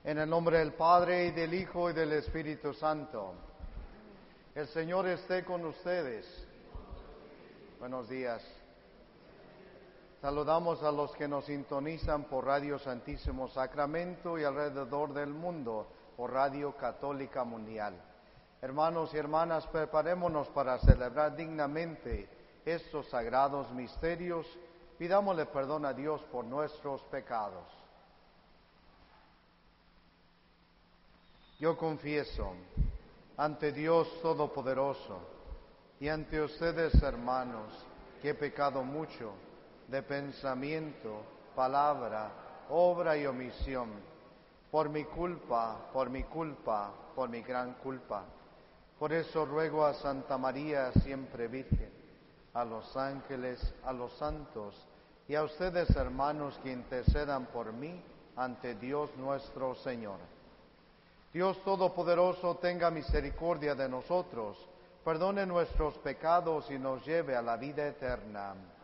En el nombre del Padre, y del Hijo, y del Espíritu Santo. El Señor esté con ustedes. Buenos días. Saludamos a los que nos sintonizan por Radio Santísimo Sacramento y alrededor del mundo por Radio Católica Mundial. Hermanos y hermanas, preparémonos para celebrar dignamente estos sagrados misterios. Pidámosle perdón a Dios por nuestros pecados. Yo confieso ante Dios Todopoderoso y ante ustedes, hermanos, que he pecado mucho de pensamiento, palabra, obra y omisión, por mi gran culpa. Por eso ruego a Santa María, siempre Virgen, a los ángeles, a los santos y a ustedes, hermanos, que intercedan por mí ante Dios nuestro Señor. Dios Todopoderoso tenga misericordia de nosotros, perdone nuestros pecados y nos lleve a la vida eterna.